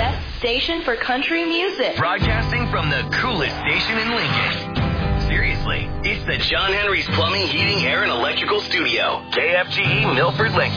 best station for country music. Broadcasting from the coolest station in Lincoln. Seriously, it's the John Henry's Plumbing, Heating, Air, and Electrical Studio. KFGE Milford, Lincoln.